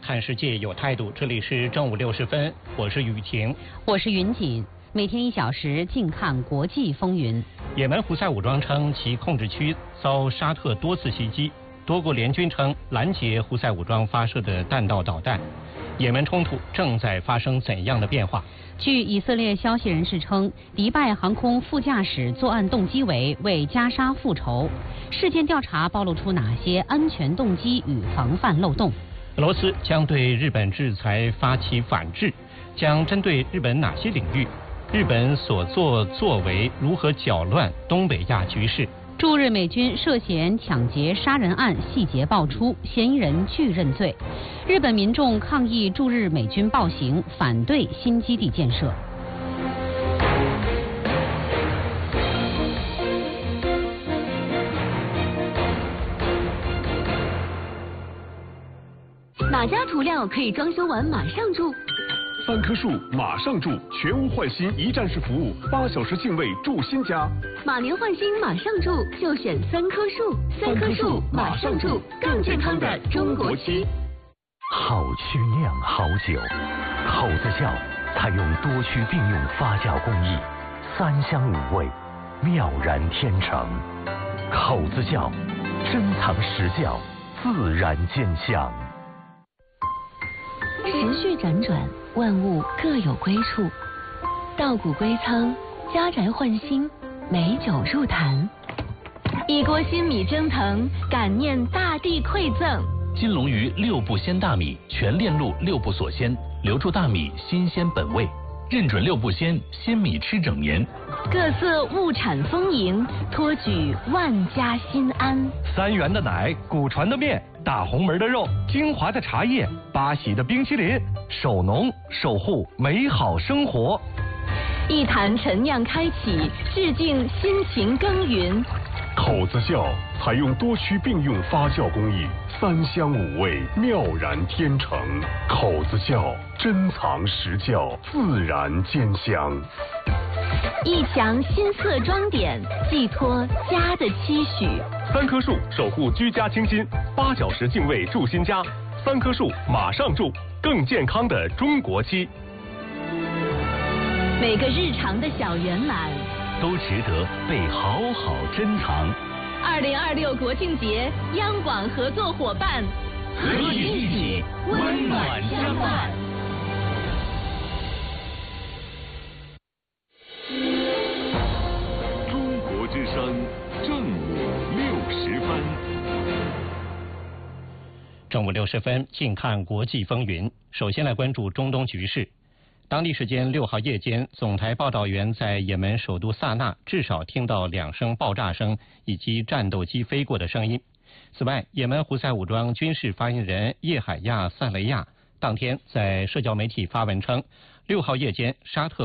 看世界有态度。这里是正午60分，我是雨婷， 我是云锦。每天1小时，静看国际风云。 也门胡塞武装称其控制区遭沙特多次袭击，多国联军称拦截胡塞武装发射的弹道导弹。也门冲突正在发生怎样的变化？ 据以色列消息人士称，迪拜航空副驾驶作案动机为加沙复仇。事件调查暴露出哪些安全动机与防范漏洞？ 俄罗斯将对日本制裁发起反制，将针对日本哪些领域？日本所作为如何搅乱东北亚局势？ 驻日美军涉嫌抢劫杀人案细节爆出，嫌疑人拒认罪。日本民众抗议驻日美军暴行，反对新基地建设。 哪家涂料可以装修完马上住 ？3棵树马上住，全屋换新一站式服务，8小时净位住新家。 马年换新马上住，就选3棵树。3棵树马上住，更健康的中国漆。 好曲酿好酒，口子窖采用多区并用发酵工艺，3香5味，妙然天成。口子窖，珍藏实窖，自然见香。 时序辗转，万物各有归处。稻谷归仓，家宅换新，美酒入坛。一锅新米蒸腾，感念大地馈赠。 金龙鱼6步鲜大米，全链路6步锁鲜，留住大米新鲜本味，认准6步鲜，鲜米吃整年。 各色物产丰盈，托举万家心安。 3元的奶，古传的面，大红门的肉，精华的茶叶，八喜的冰淇淋，守农守护美好生活。 一坛陈酿开启，致敬辛勤耕耘。 口子窖采用多区并用发酵工艺，3香5味，妙然天成。口子窖，珍藏实窖，自然见香。 一墙新色装点，寄托家的期许。 3棵树守护居家清新，8小时净位住新家。3棵树马上住，更健康的中国漆。 每个日常的小圆满都值得被好好珍藏。 2026国庆节，央广合作伙伴， 和你一起温暖相伴。 中国之声，正午60分。 正午60分，近看国际风云。首先来关注中东局势。当地时间6号夜间，总台报道员在也门首都萨那至少听到2声爆炸声以及战斗机飞过的声音。此外，也门胡塞武装军事发言人叶海亚·萨雷亚当天在社交媒体发文称，6号夜间沙特